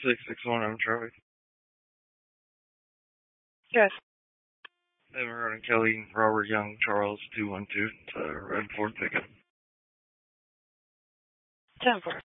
661, I'm Charlie. Yes. Then we're running Kelly, Robert Young, Charles 212, Red Ford pickup. 10-4.